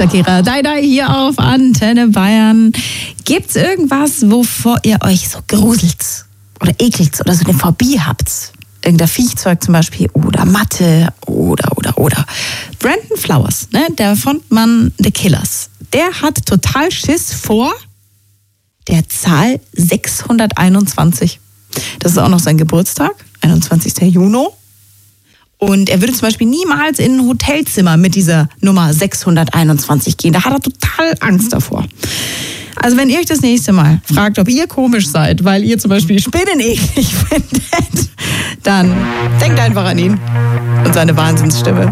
Shakira, Dai hier auf Antenne Bayern. Gibt's irgendwas, wovor ihr euch so gruselt oder ekelt oder so eine Phobie habt? Irgendein Viechzeug zum Beispiel oder Mathe oder. Brandon Flowers, ne, der Frontmann The Killers, der hat total Schiss vor der Zahl 621. Das ist auch noch sein Geburtstag, 21. Juni. Und er würde zum Beispiel niemals in ein Hotelzimmer mit dieser Nummer 621 gehen. Da hat er total Angst davor. Also wenn ihr euch das nächste Mal fragt, ob ihr komisch seid, weil ihr zum Beispiel Spinnen eklig findet, dann denkt einfach an ihn und seine Wahnsinnsstimme.